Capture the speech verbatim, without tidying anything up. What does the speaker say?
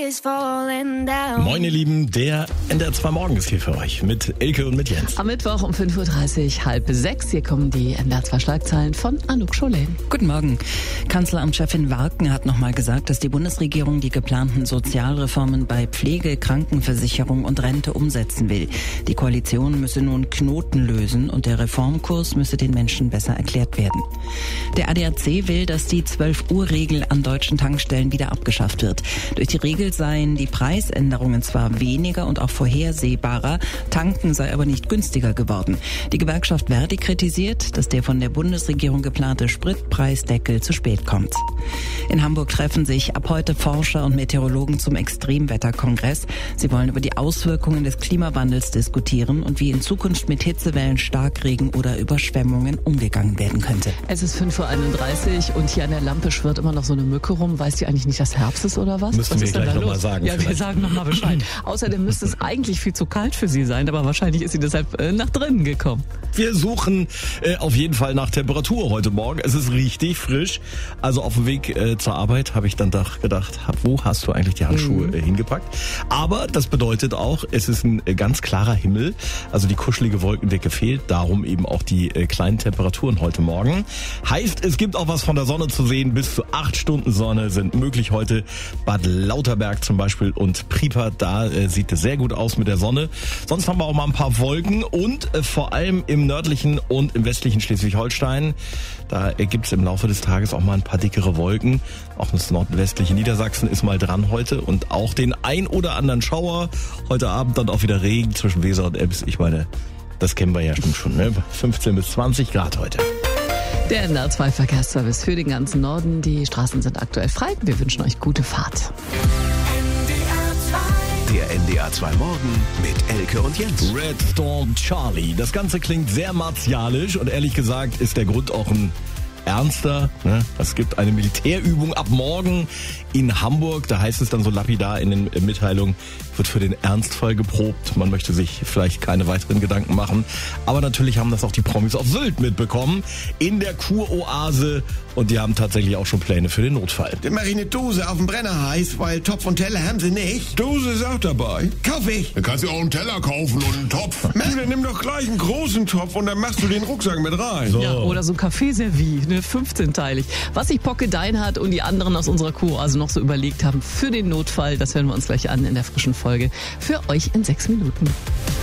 Moin ihr Lieben, der N D R zwei Morgen ist hier für euch mit Elke und mit Jens. Am Mittwoch um fünf Uhr dreißig, halb sechs. Hier kommen die N D R zwei Schlagzeilen von Anouk Scholen. Guten Morgen. Kanzleramtschefin Warken hat nochmal gesagt, dass die Bundesregierung die geplanten Sozialreformen bei Pflege, Krankenversicherung und Rente umsetzen will. Die Koalition müsse nun Knoten lösen und der Reformkurs müsse den Menschen besser erklärt werden. Der A D A C will, dass die zwölf Uhr Regel an deutschen Tankstellen wieder abgeschafft wird. Durch die Regel seien die Preisänderungen zwar weniger und auch vorhersehbarer, tanken sei aber nicht günstiger geworden. Die Gewerkschaft Verdi kritisiert, dass der von der Bundesregierung geplante Spritpreisdeckel zu spät kommt. In Hamburg treffen sich ab heute Forscher und Meteorologen zum Extremwetterkongress. Sie wollen über die Auswirkungen des Klimawandels diskutieren und wie in Zukunft mit Hitzewellen, Starkregen oder Überschwemmungen umgegangen werden könnte. Es ist fünf Uhr einunddreißig und hier an der Lampe schwirrt immer noch so eine Mücke rum. Weiß die eigentlich nicht, dass Herbst ist oder was? Müssen was wir ist gleich da nochmal los? sagen. Ja, vielleicht. wir sagen nochmal Bescheid. Außerdem müsste es eigentlich viel zu kalt für sie sein, aber wahrscheinlich ist sie deshalb äh, nach drinnen gekommen. Wir suchen äh, auf jeden Fall nach Temperatur heute Morgen. Es ist richtig frisch. Also auf dem Weg äh, zur Arbeit habe ich dann doch gedacht, hab, wo hast du eigentlich die Handschuhe mhm. äh, hingepackt? Aber das bedeutet auch, es ist ein äh, ganz klarer Himmel. Also die kuschelige Wolkendecke fehlt. Darum eben auch die äh, kleinen Temperaturen heute Morgen. Heißt, es gibt auch was von der Sonne zu sehen. Bis zu acht Stunden Sonne sind möglich heute. Bad Lauterberg zum Beispiel und Prieper, da äh, sieht es sehr gut aus mit der Sonne. Sonst haben wir auch mal ein paar Wolken und äh, vor allem im nördlichen und im westlichen Schleswig-Holstein, da äh, gibt es im Laufe des Tages auch mal ein paar dickere Wolken. Auch das nordwestliche Niedersachsen ist mal dran heute und auch den ein oder anderen Schauer. Heute Abend dann auch wieder Regen zwischen Weser und Ems. Ich meine, das kennen wir ja schon, ne? fünfzehn bis zwanzig Grad heute. Der N D R zwei Verkehrsservice für den ganzen Norden. Die Straßen sind aktuell frei. Wir wünschen euch gute Fahrt. Der N D R zwei Morgen mit Elke und Jens. Red Storm Charlie. Das Ganze klingt sehr martialisch und ehrlich gesagt ist der Grund auch ein ernster. Ne? Es gibt eine Militärübung ab morgen in Hamburg. Da heißt es dann so lapidar in den Mitteilungen, wird für den Ernstfall geprobt. Man möchte sich vielleicht keine weiteren Gedanken machen. Aber natürlich haben das auch die Promis auf Sylt mitbekommen. In der Kuroase. Und die haben tatsächlich auch schon Pläne für den Notfall. Dann mache ich eine Dose auf den Brenner heiß, weil Topf und Teller haben sie nicht. Dose ist auch dabei. Kauf ich. Dann kannst du auch einen Teller kaufen und einen Topf. Mensch, dann nimm doch gleich einen großen Topf und dann machst du den Rucksack mit rein. So. Ja, oder so ein Kaffeeservie, ne, fünfzehnteilig. Was sich Pocke Deinhardt und die anderen aus unserer Kuroase noch so überlegt haben für den Notfall, das hören wir uns gleich an in der frischen Folge. Für euch in sechs Minuten.